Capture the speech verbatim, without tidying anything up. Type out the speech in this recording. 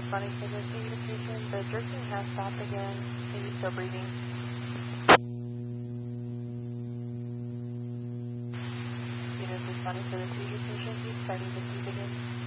responding to the seizure patient. The jerking has stopped again. Is he still breathing? Units responding to the seizure patient. He's starting to